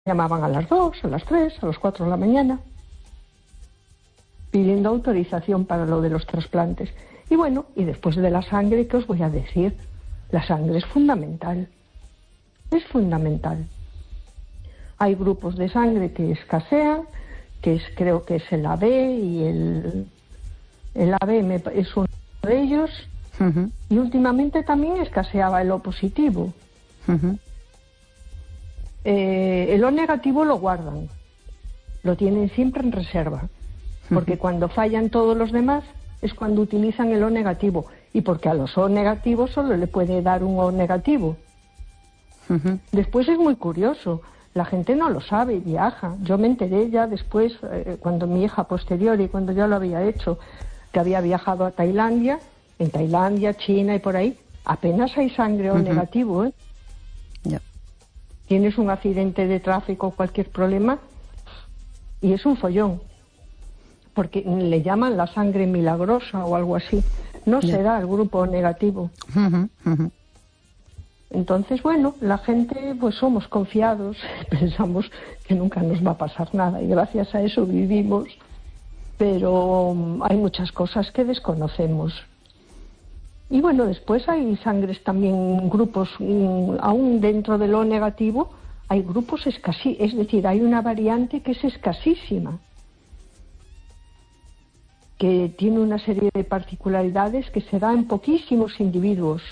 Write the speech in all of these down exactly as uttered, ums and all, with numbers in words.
llamaban a las dos, a las tres, a las cuatro de la mañana, pidiendo autorización para lo de los trasplantes. Y bueno, y después de la sangre, ¿qué os voy a decir? La sangre es fundamental, es fundamental. Hay grupos de sangre que escasean, que es, creo que es el A B, y el, el A B me, es uno de ellos, uh-huh. Y últimamente también escaseaba el O positivo. Uh-huh. Eh, el O negativo lo guardan, lo tienen siempre en reserva, porque uh-huh. cuando fallan todos los demás es cuando utilizan el O negativo, y porque a los O negativos solo le puede dar un O negativo. Uh-huh. Después es muy curioso, la gente no lo sabe y viaja. Yo me enteré ya después, eh, cuando mi hija posterior y cuando yo lo había hecho, que había viajado a Tailandia, en Tailandia, China y por ahí, apenas hay sangre O uh-huh. negativo, ¿eh? Yeah. Tienes un accidente de tráfico, cualquier problema, y es un follón, porque le llaman la sangre milagrosa o algo así. No yeah. se da el grupo negativo. Uh-huh, uh-huh. Entonces, bueno, la gente, pues somos confiados, pensamos que nunca nos va a pasar nada, y gracias a eso vivimos, pero hay muchas cosas que desconocemos. Y bueno, después hay sangres también, grupos, aún dentro del O negativo, hay grupos escasí, es decir, hay una variante que es escasísima, que tiene una serie de particularidades que se da en poquísimos individuos.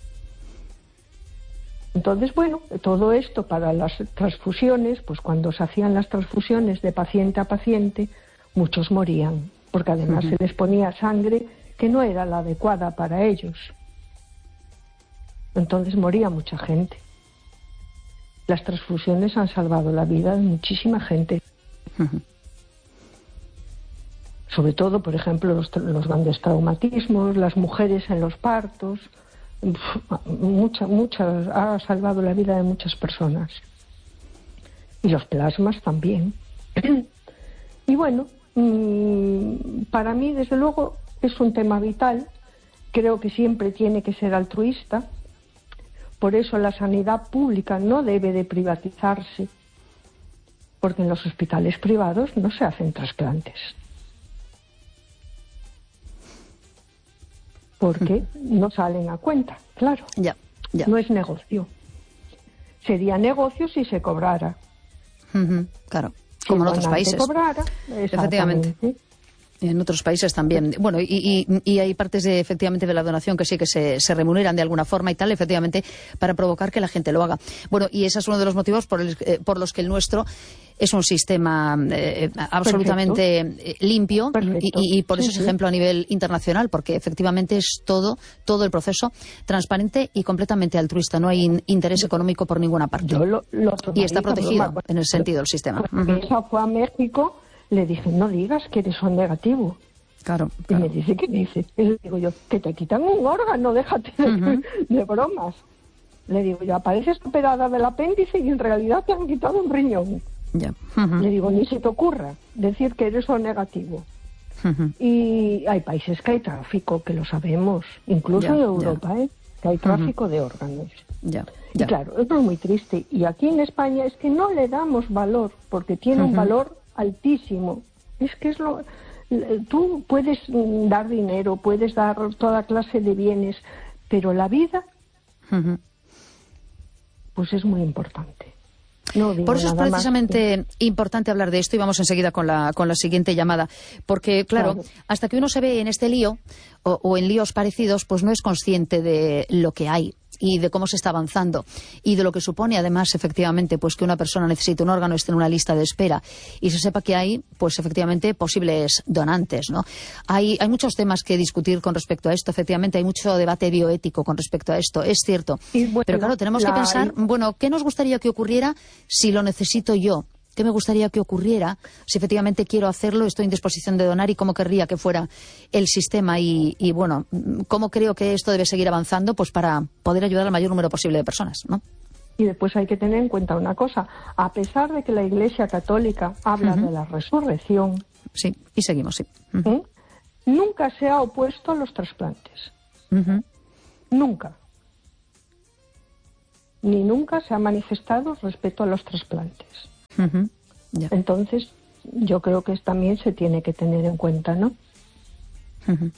Entonces, bueno, todo esto para las transfusiones, pues cuando se hacían las transfusiones de paciente a paciente, muchos morían, porque además uh-huh. se les ponía sangre que no era la adecuada para ellos. Entonces moría mucha gente. Las transfusiones han salvado la vida de muchísima gente. Uh-huh. Sobre todo, por ejemplo, los, los grandes traumatismos, las mujeres en los partos, muchas, muchas, ha salvado la vida de muchas personas. Y los plasmas también. Y bueno, para mí, desde luego, es un tema vital. Creo que siempre tiene que ser altruista. Por eso la sanidad pública no debe de privatizarse, porque en los hospitales privados no se hacen trasplantes. Porque no salen a cuenta, claro. Ya, ya. No es negocio. Sería negocio si se cobrara. Uh-huh, claro, como si en otros países. Se cobrara, efectivamente. En otros países también. Bueno, y, y, y hay partes de, efectivamente, de la donación que sí que se, se remuneran de alguna forma y tal, efectivamente, para provocar que la gente lo haga. Bueno, y ese es uno de los motivos por, el, eh, por los que el nuestro es un sistema eh, absolutamente Perfecto. limpio Perfecto. y, y por eso sí, es ejemplo sí. a nivel internacional, porque efectivamente es todo, todo el proceso transparente y completamente altruista. No hay in, interés económico por ninguna parte. Yo lo, lo y está protegido broma, en el sentido del sistema. Cuando uh-huh. esa fue a México, le dije, no digas que eres un negativo. Claro, y claro. me dice, ¿qué dice? Y le digo yo, que te quitan un órgano, déjate de, uh-huh. de bromas. Le digo yo, apareces operada del apéndice y en realidad te han quitado un riñón. Yeah. Uh-huh. Le digo, ni se te ocurra decir que eres O negativo. Uh-huh. Y hay países que hay tráfico, que lo sabemos, incluso yeah, en Europa, yeah. ¿eh? que hay tráfico uh-huh. de órganos. Yeah, yeah. Y claro, esto es muy triste. Y aquí en España es que no le damos valor, porque tiene uh-huh. un valor altísimo. Es que es lo... Tú puedes dar dinero, puedes dar toda clase de bienes, pero la vida, uh-huh. pues es muy importante. No Por eso es precisamente más. importante hablar de esto y vamos enseguida con la, con la siguiente llamada. Porque, claro, claro, hasta que uno se ve en este lío o, o en líos parecidos, pues no es consciente de lo que hay y de cómo se está avanzando y de lo que supone además efectivamente pues que una persona necesite un órgano, esté en una lista de espera y se sepa que hay pues efectivamente posibles donantes, ¿no? Hay, hay muchos temas que discutir con respecto a esto, efectivamente hay mucho debate bioético con respecto a esto, es cierto, bueno, pero claro, tenemos la... que pensar, bueno, ¿qué nos gustaría que ocurriera si lo necesito yo? ¿Qué me gustaría que ocurriera si efectivamente quiero hacerlo, estoy en disposición de donar y cómo querría que fuera el sistema y, y bueno, cómo creo que esto debe seguir avanzando pues para poder ayudar al mayor número posible de personas, ¿no? Y después hay que tener en cuenta una cosa, a pesar de que la Iglesia Católica habla uh-huh. de la resurrección, sí, y seguimos, sí. Uh-huh. ¿eh? Nunca se ha opuesto a los trasplantes. Uh-huh. Nunca. Ni nunca se ha manifestado respeto a los trasplantes. Uh-huh. Yeah. Entonces, yo creo que también se tiene que tener en cuenta, ¿no? Uh-huh.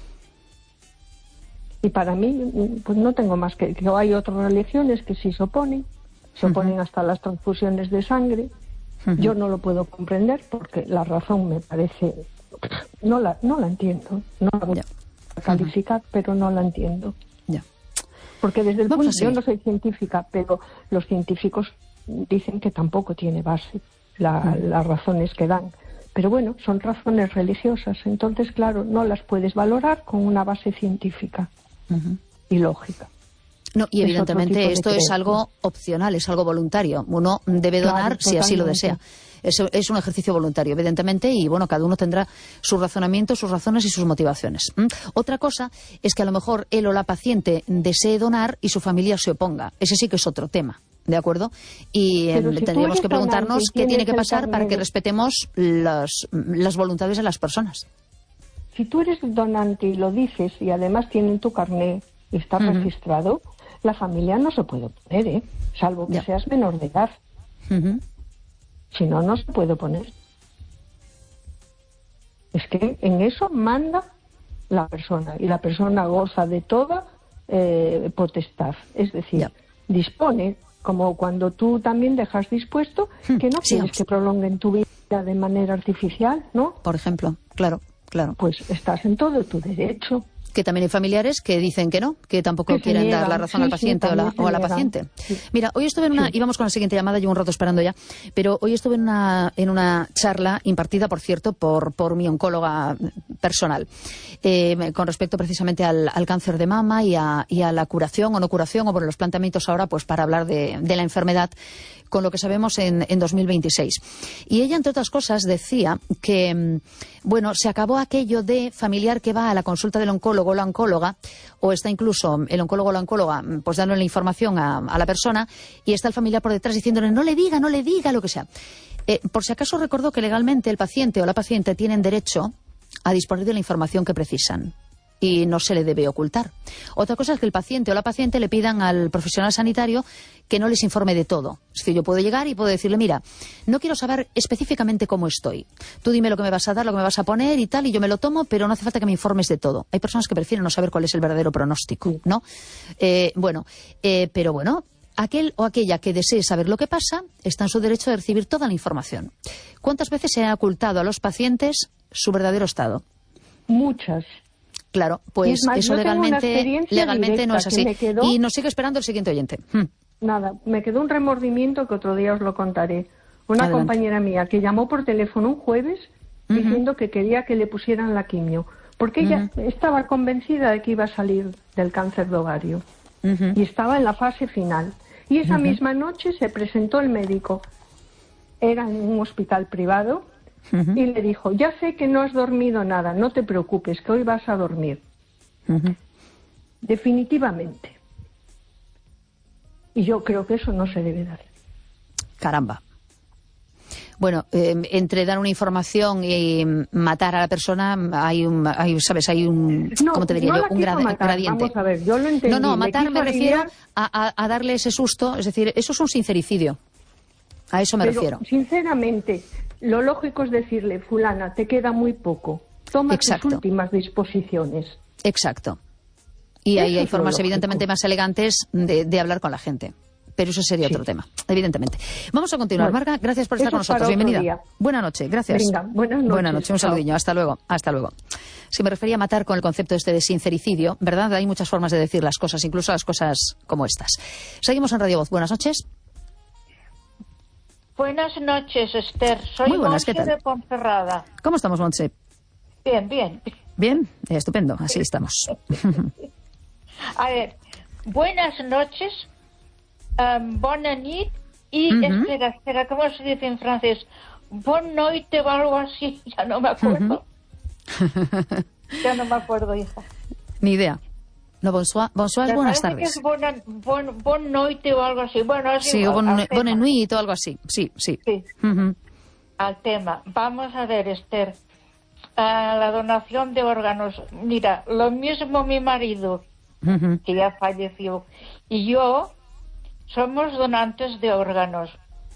Y para mí, pues no tengo más que... que hay otras religiones que sí se oponen, se oponen uh-huh. hasta las transfusiones de sangre. Uh-huh. Yo no lo puedo comprender porque la razón me parece... No la, no la entiendo, no la voy yeah. a calificar, uh-huh. pero no la entiendo. Yeah. Porque desde el Vamos punto... Yo no soy científica, pero los científicos dicen que tampoco tiene base la, uh-huh. las razones que dan. Pero bueno, son razones religiosas, entonces, claro, no las puedes valorar con una base científica uh-huh. y lógica. No, y evidentemente esto es algo opcional, es algo voluntario. Uno debe donar claro, si así lo desea. Es, es un ejercicio voluntario, evidentemente, y bueno, cada uno tendrá sus razonamientos, sus razones y sus motivaciones. ¿Mm? Otra cosa es que a lo mejor él o la paciente desee donar y su familia se oponga. Ese sí que es otro tema. ¿De acuerdo? Y eh, si tendríamos que preguntarnos qué tiene que pasar para que respetemos las, las voluntades de las personas. Si tú eres donante y lo dices y además tienen tu carné y está uh-huh. registrado, la familia no se puede oponer, ¿eh? Salvo que ya. seas menor de edad. Uh-huh. Si no, no se puede oponer. Es que en eso manda la persona y la persona goza de toda eh, potestad. Es decir, ya. dispone, como cuando tú también dejas dispuesto que no sí, quieres sí. que prolonguen tu vida de manera artificial, ¿no? Por ejemplo, claro, claro. Pues estás en todo tu derecho. Que también hay familiares que dicen que no, que tampoco que quieren dar la razón sí, al paciente sí, o, la, o a la paciente. Sí. Mira, hoy estuve en una, sí. íbamos con la siguiente llamada, llevo un rato esperando ya, pero hoy estuve en una, en una charla impartida, por cierto, por, por mi oncóloga personal, eh, con respecto precisamente al, al cáncer de mama y a, y a la curación o no curación, o por los planteamientos ahora, pues para hablar de, de la enfermedad, con lo que sabemos en, en dos mil veintiséis. Y ella, entre otras cosas, decía que, bueno, se acabó aquello de familiar que va a la consulta del oncólogo o la oncóloga, o está incluso el oncólogo o la oncóloga pues dándole la información a, a la persona, y está el familiar por detrás diciéndole no le diga, no le diga, lo que sea. Eh, por si acaso recordó que legalmente el paciente o la paciente tienen derecho a disponer de la información que precisan. Y no se le debe ocultar. Otra cosa es que el paciente o la paciente le pidan al profesional sanitario que no les informe de todo. Es decir, yo puedo llegar y puedo decirle, mira, no quiero saber específicamente cómo estoy. Tú dime lo que me vas a dar, lo que me vas a poner y tal, y yo me lo tomo, pero no hace falta que me informes de todo. Hay personas que prefieren no saber cuál es el verdadero pronóstico, ¿no? Eh, bueno, eh, pero bueno, aquel o aquella que desee saber lo que pasa está en su derecho de recibir toda la información. ¿Cuántas veces se ha ocultado a los pacientes su verdadero estado? Muchas. Claro, pues más, eso legalmente, legalmente no es así. Quedó... Y nos sigue esperando el siguiente oyente. Hmm. Nada, me quedó un remordimiento que otro día os lo contaré. Una Adelante. compañera mía que llamó por teléfono un jueves uh-huh. diciendo que quería que le pusieran la quimio, porque uh-huh. ella estaba convencida de que iba a salir del cáncer de ovario uh-huh. y estaba en la fase final. Y esa uh-huh. misma noche se presentó el médico. Era en un hospital privado. Uh-huh. Y le dijo, ya sé que no has dormido nada, no te preocupes, que hoy vas a dormir. Uh-huh. Definitivamente. Y yo creo que eso no se debe dar. Caramba. Bueno, eh, entre dar una información y matar a la persona hay un, hay, ¿sabes? Hay un, no, ¿cómo te diría no yo? Un grad, matar, gradiente. Vamos a ver, yo lo entendí. No, no, matar me refiero aliviar... a, a, a darle ese susto, es decir, eso es un sincericidio. A eso me Pero, refiero. Sinceramente, lo lógico es decirle, fulana, te queda muy poco. Toma Exacto. tus últimas disposiciones. Exacto. Y ahí hay formas, evidentemente, más elegantes de, de hablar con la gente. Pero eso sería sí. otro tema, evidentemente. Vamos a continuar. Bueno, Marga, gracias por estar con nosotros. Bienvenida. Día. Buenas noches, gracias. Venga, buenas noches. Buenas noches, un saludillo. Hasta luego. Hasta luego. Si me refería a matar con el concepto este de sincericidio, ¿verdad? Hay muchas formas de decir las cosas, incluso las cosas como estas. Seguimos en Radio Voz. Buenas noches. Buenas noches, Esther. Soy Muy buenas, Montse ¿qué tal? de Ponferrada. ¿Cómo estamos, Montse? Bien, bien. Bien, eh, estupendo, así estamos. A ver, buenas noches, um, bonne nuit y uh-huh. espera, espera, ¿cómo se dice en francés? Bonne noite o algo así, ya no me acuerdo. Uh-huh. Ya no me acuerdo, hija. Ni idea. No, bonsoir, bonsoir buenas tardes. Que es buena, bon, bon noite o algo así. Bueno, es sí, igual, o bon, bonne nuit o algo así. Sí, sí. sí. Uh-huh. Al tema. Vamos a ver, Esther. A la donación de órganos. Mira, lo mismo mi marido, uh-huh. que ya falleció, y yo somos donantes de órganos.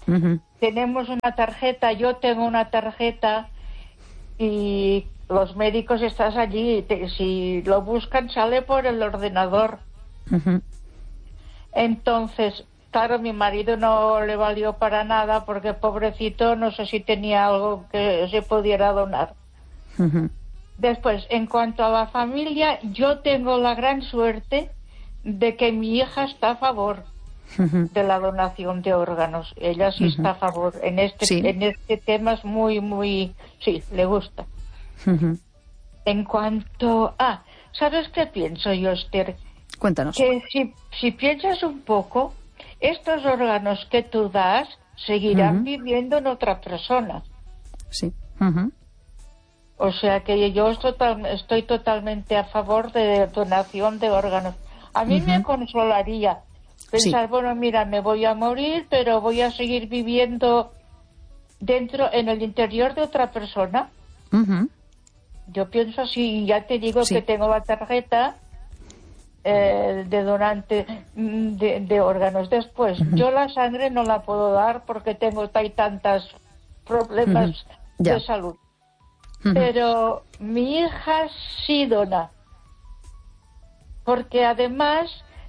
Uh-huh. Tenemos una tarjeta, yo tengo una tarjeta y los médicos estás allí, te, si lo buscan sale por el ordenador. Uh-huh. Entonces, claro, mi marido no le valió para nada porque pobrecito no sé si tenía algo que se pudiera donar. Uh-huh. Después, en cuanto a la familia, yo tengo la gran suerte de que mi hija está a favor uh-huh. de la donación de órganos. Ella sí uh-huh. está a favor. En este, ¿sí? en este tema es muy, muy... Sí, le gusta. Uh-huh. En cuanto... Ah, ¿sabes qué pienso yo, Esther? Cuéntanos. Que si, si piensas un poco, estos órganos que tú das seguirán uh-huh. viviendo en otra persona. Sí. Uh-huh. O sea que yo estoy, estoy totalmente a favor de donación de órganos. A mí uh-huh. me consolaría pensar, sí. bueno, mira, me voy a morir, pero voy a seguir viviendo dentro, en el interior de otra persona. Uh-huh. Yo pienso así, y ya te digo sí. que tengo la tarjeta eh, de donante de, de órganos. Después, uh-huh. yo la sangre no la puedo dar porque tengo hay tantos problemas uh-huh. de salud. Uh-huh. Pero mi hija sí dona. Porque además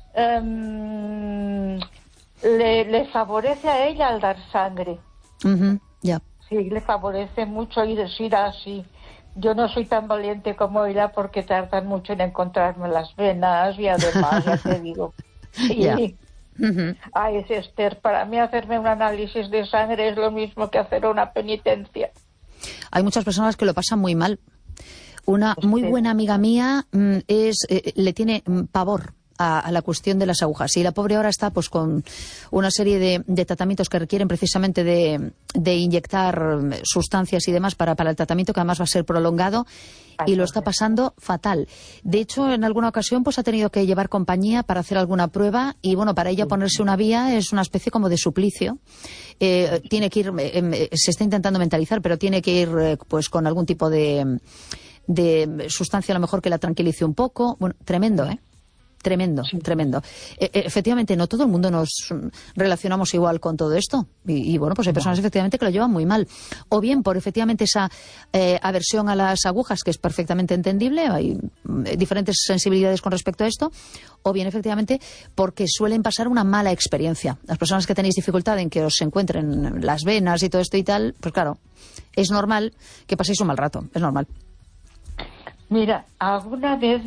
um, le, le favorece a ella al dar sangre. Uh-huh. Yeah. Sí, le favorece mucho y decir así. Yo no soy tan valiente como ella porque tardan mucho en encontrarme las venas y además, ya te digo. Sí. Yeah. Uh-huh. Ay, es Esther, para mí hacerme un análisis de sangre es lo mismo que hacer una penitencia. Hay muchas personas que lo pasan muy mal. Una muy buena amiga mía mm, es eh, le tiene mm, pavor a, a la cuestión de las agujas. Y la pobre ahora está pues con una serie de, de tratamientos que requieren precisamente de, de inyectar sustancias y demás para, para el tratamiento, que además va a ser prolongado, y lo está pasando fatal. De hecho, en alguna ocasión pues ha tenido que llevar compañía para hacer alguna prueba y, bueno, para ella ponerse una vía es una especie como de suplicio. Eh, tiene que ir, eh, se está intentando mentalizar, pero tiene que ir eh, pues con algún tipo de, de sustancia a lo mejor que la tranquilice un poco. Bueno, tremendo, ¿eh? Tremendo, sí. tremendo. E efectivamente, no todo el mundo nos relacionamos igual con todo esto. Y, y bueno, pues hay personas efectivamente que lo llevan muy mal. O bien por efectivamente esa eh, aversión a las agujas, que es perfectamente entendible, hay eh, diferentes sensibilidades con respecto a esto. O bien efectivamente porque suelen pasar una mala experiencia. Las personas que tenéis dificultad en que os encuentren las venas y todo esto y tal, pues claro, es normal que paséis un mal rato, es normal. Mira, alguna vez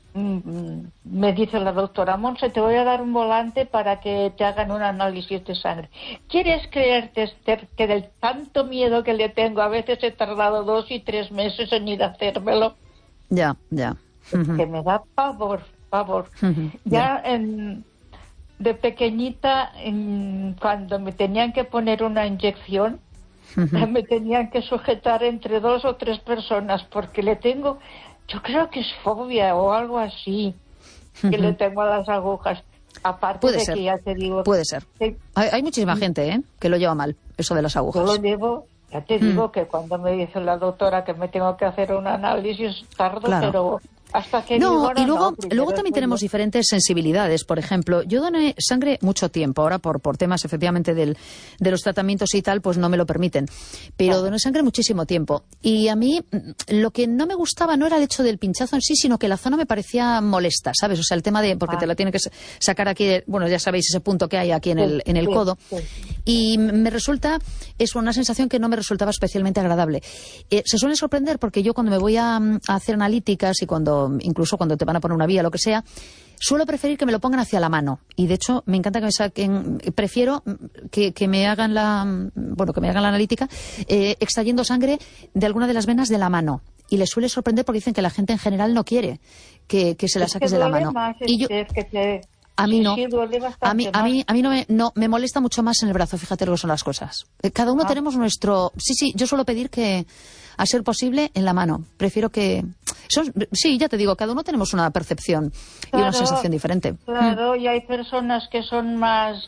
me dice la doctora Monse, te voy a dar un volante para que te hagan un análisis de sangre. ¿Quieres creerte, Esther, que del tanto miedo que le tengo, a veces he tardado dos y tres meses en ir a hacérmelo? Ya, ya. Uh-huh. Que me da pavor, pavor. Uh-huh. Ya yeah. en, de pequeñita, en, cuando me tenían que poner una inyección, uh-huh. me tenían que sujetar entre dos o tres personas porque le tengo... Yo creo que es fobia o algo así que uh-huh. le tengo a las agujas. Aparte Puede de ser. que ya te digo... Puede ser. Que... Hay, hay muchísima gente ¿eh? que lo lleva mal, eso de las agujas. Yo lo llevo, ya te digo mm. que cuando me dice la doctora que me tengo que hacer un análisis, tardo, claro. pero... Hasta que no, digo, no, y luego, no, luego también tenemos yo. diferentes sensibilidades. Por ejemplo, yo doné sangre mucho tiempo. Ahora, por, por temas efectivamente del, de los tratamientos y tal, pues no me lo permiten. Pero claro. doné sangre muchísimo tiempo. Y a mí, lo que no me gustaba no era el hecho del pinchazo en sí, sino que la zona me parecía molesta, ¿sabes? O sea, el tema de, porque ah. te la tiene que sacar aquí, bueno, ya sabéis ese punto que hay aquí en sí, el, en el sí, codo. Sí. Y me resulta, es una sensación que no me resultaba especialmente agradable. Eh, se suele sorprender porque yo cuando me voy a, a hacer analíticas y cuando incluso cuando te van a poner una vía, lo que sea, suelo preferir que me lo pongan hacia la mano. Y de hecho, me encanta que me saquen, prefiero que, que me hagan la, bueno, que me hagan la analítica, eh, extrayendo sangre de alguna de las venas de la mano. Y les suele sorprender porque dicen que la gente en general no quiere que, que se la saques de la mano. Más, y yo, que te... A mí no. Sí, a mí, a mí, a mí no, me, no me molesta mucho más en el brazo, fíjate lo que son las cosas. Cada uno ah. tenemos nuestro... Sí, sí, yo suelo pedir que, a ser posible, en la mano. Prefiero que... Son, sí, ya te digo, cada uno tenemos una percepción claro, y una sensación diferente. Claro, mm. y hay personas que son más...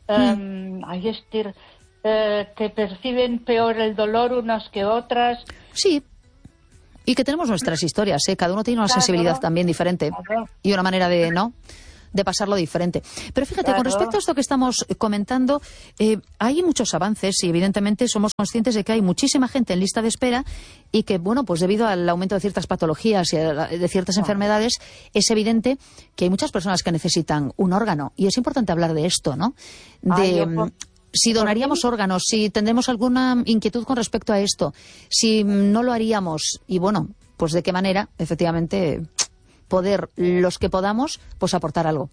Um, mm. Ay, Esther, eh, que perciben peor el dolor unas que otras. Sí. Y que tenemos nuestras historias, ¿eh? Cada uno tiene una claro, sensibilidad también diferente. Claro. Y una manera de, ¿no?, de pasarlo diferente. Pero fíjate, Claro. con respecto a esto que estamos comentando, eh, hay muchos avances y evidentemente somos conscientes de que hay muchísima gente en lista de espera y que, bueno, pues debido al aumento de ciertas patologías y a la- de ciertas enfermedades, es evidente que hay muchas personas que necesitan un órgano. Y es importante hablar de esto, ¿no? De Ay, yo por- si donaríamos órganos, si tendremos alguna inquietud con respecto a esto, si no lo haríamos y, bueno, pues de qué manera, efectivamente, poder, los que podamos, pues aportar algo.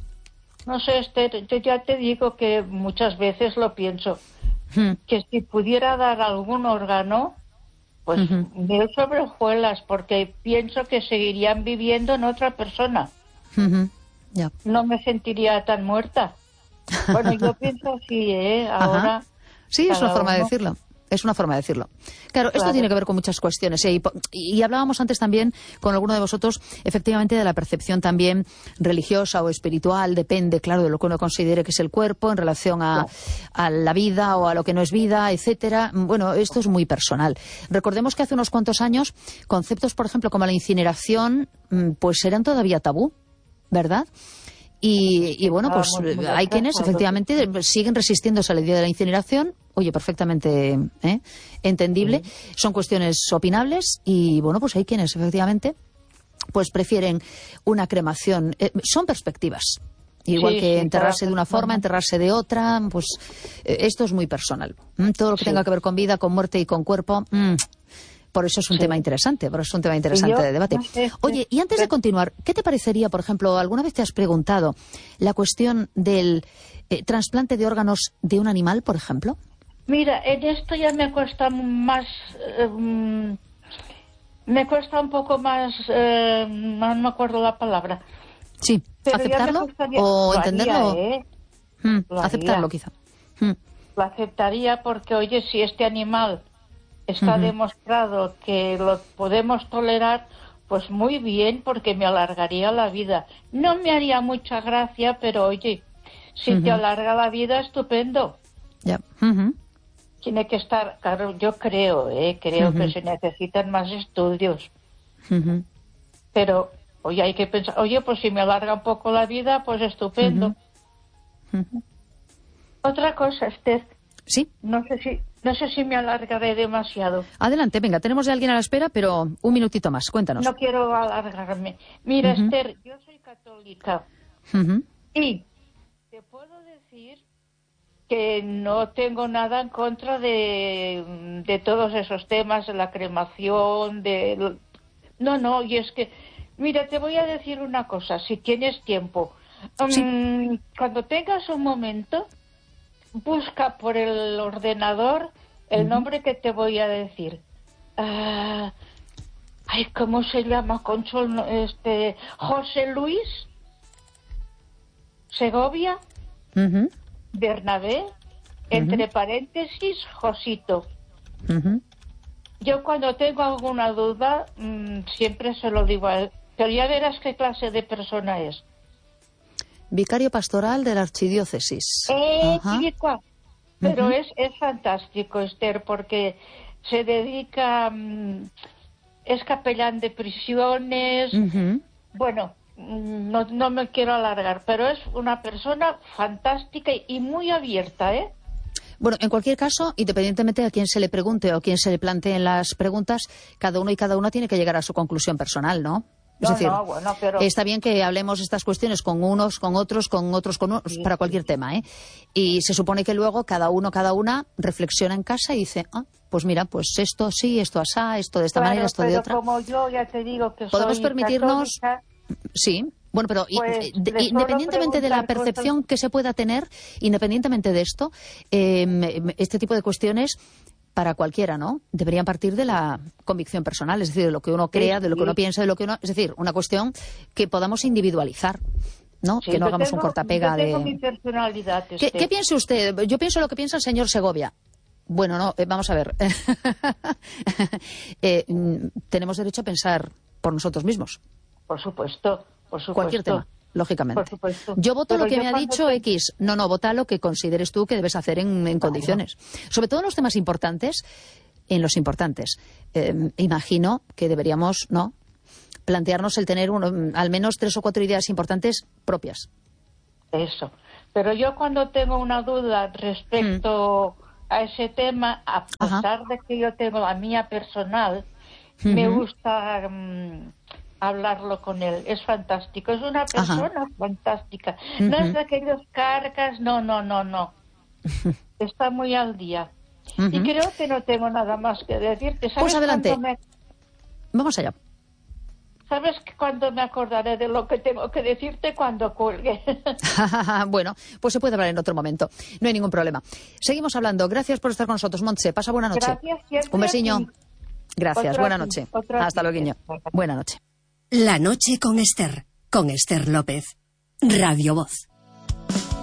No sé, Esther, yo ya te digo que muchas veces lo pienso, Hmm. que si pudiera dar algún órgano, pues Ujú. mil sobre hojuelas, porque pienso que seguirían viviendo en otra persona. Ujú. Ya. No me sentiría tan muerta. Bueno, yo pienso así, ¿eh? Ahora... Ajá. Sí, es una cada forma de uno- decirlo. Es una forma de decirlo. Claro, esto Claro. tiene que ver con muchas cuestiones. ¿eh? Y, po- y hablábamos antes también con alguno de vosotros, efectivamente, de la percepción también religiosa o espiritual. Depende, claro, de lo que uno considere que es el cuerpo en relación a, a la vida o a lo que no es vida, etcétera. Bueno, esto es muy personal. Recordemos que hace unos cuantos años, conceptos, por ejemplo, como la incineración, mm, pues eran todavía tabú, ¿verdad? Y, y bueno, pues Estábamos muy hay quienes atrasados. efectivamente siguen resistiéndose a la idea de la incineración. Oye, perfectamente ¿eh? entendible. Son cuestiones opinables y bueno, pues hay quienes efectivamente pues prefieren una cremación. Eh, son perspectivas. Igual Sí, que sí, enterrarse cada de una forma, persona. enterrarse de otra, pues eh, esto es muy personal. ¿m? Todo lo que Sí. tenga que ver con vida, con muerte y con cuerpo, mm, por eso es un Sí. tema interesante, por eso es un tema interesante yo, de debate. no sé, Oye, y antes de pero- continuar, ¿qué te parecería, por ejemplo, alguna vez te has preguntado la cuestión del eh, trasplante de órganos de un animal, por ejemplo? Mira, en esto ya me cuesta más... eh, mm, me cuesta un poco más... eh, no me acuerdo la palabra. Sí, Pero ya me aceptarlo gustaría- o lo entenderlo. haría, ¿eh? Mm, Lo aceptarlo, haría. quizá. Mm, Lo aceptaría porque, oye, si este animal está Ujú. demostrado que lo podemos tolerar, pues muy bien, porque me alargaría la vida. No me haría mucha gracia, pero oye, si te Ujú. alarga la vida, estupendo. ya. Ujú. Tiene que estar, claro, yo creo, ¿eh? creo Ujú. que se necesitan más estudios, Ujú. pero oye, hay que pensar, oye, pues si me alarga un poco la vida, pues estupendo. Ujú. Otra cosa, Esther, Sí, no sé si, no sé si me alargaré demasiado. adelante, venga, tenemos ya a alguien a la espera, pero un minutito más, cuéntanos. No quiero alargarme. Mira, Ujú. Esther, yo soy católica Ujú. y te puedo decir que no tengo nada en contra de, de todos esos temas, de la cremación, de... No, no, y es que, mira, te voy a decir una cosa, si tienes tiempo. Sí. Mm, cuando tengas un momento, busca por el ordenador el Ujú. nombre que te voy a decir. Ah, ay, ¿cómo se llama, Concho? No, Este, José Luis Segovia Ujú. Bernabé, entre paréntesis, Josito. Ujú. Yo cuando tengo alguna duda, mmm, siempre se lo digo a él. Pero ya verás qué clase de persona es. Vicario pastoral de la archidiócesis. Eh, Ajá. chica. Pero Ujú. es, es fantástico, Esther, porque se dedica... mmm, es capellán de prisiones. Ujú. Bueno, mm, no, no me quiero alargar, pero es una persona fantástica y, y muy abierta, ¿eh? Bueno, en cualquier caso, independientemente a quién se le pregunte o a quién se le planteen las preguntas, cada uno y cada una tiene que llegar a su conclusión personal, ¿no? Es No, decir, no, bueno, pero... está bien que hablemos estas cuestiones con unos, con otros, con otros, con otros, Sí, para cualquier tema, ¿eh? Y se supone que luego cada uno, cada una reflexiona en casa y dice, ah, pues mira, pues esto sí, esto asá, esto de esta Claro, manera, esto de pero otra. como yo ya te digo que Podemos soy permitirnos- católica, Sí, bueno, pero i- Pues, eh, de- le suelo independientemente de la preguntar percepción cosas- que se pueda tener, independientemente de esto, eh, m- este tipo de cuestiones para cualquiera, ¿no? Deberían partir de la convicción personal, es decir, de lo que uno crea, de lo que uno sí. piensa, de lo que uno, es decir, una cuestión que podamos individualizar, ¿no? sí, que no yo hagamos tengo- un cortapega yo tengo de. mi personalidad, ¿Qué, este. qué piensa usted? Yo pienso lo que piensa el señor Segovia. Bueno, no, eh, vamos a ver. Eh, mm, tenemos derecho a pensar por nosotros mismos. Por supuesto, por supuesto. Cualquier tema, lógicamente. Por supuesto. Yo voto Pero lo que yo me ha cuando dicho te- X. No, no, vota lo que consideres tú que debes hacer en, en condiciones. Sobre todo en los temas importantes, en los importantes. Eh, imagino que deberíamos, ¿no?, plantearnos el tener uno, al menos tres o cuatro ideas importantes propias. Eso. Pero yo cuando tengo una duda respecto mm. a ese tema, a pesar Ajá. de que yo tengo la mía personal, uh-huh. me gusta um, hablarlo con él. Es fantástico. Es una persona Ajá. fantástica. Uh-huh. No es de aquellos cargas, no, no, no, no. Está muy al día. Uh-huh. Y creo que no tengo nada más que decirte. ¿Sabes pues adelante. Me... Vamos allá. ¿Sabes cuándo me acordaré de lo que tengo que decirte? Cuando cuelgue. Bueno, pues se puede hablar en otro momento. No hay ningún problema. Seguimos hablando. Gracias por estar con nosotros, Montse. Pasa buena noche. Gracias. Un besiño. Gracias. Buena noche. Hasta luego, guiño. Buena noche. La noche con Esther. Con Esther López. Radio Voz.